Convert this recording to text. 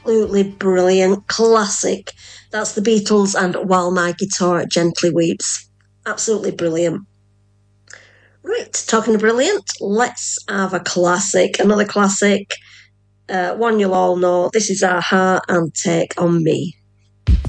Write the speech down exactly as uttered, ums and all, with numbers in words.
Absolutely brilliant. Classic. That's the Beatles and While My Guitar Gently Weeps. Absolutely brilliant. Right, talking of brilliant, let's have a classic, another classic, uh, one you'll all know. This is a-ha and Take On Me.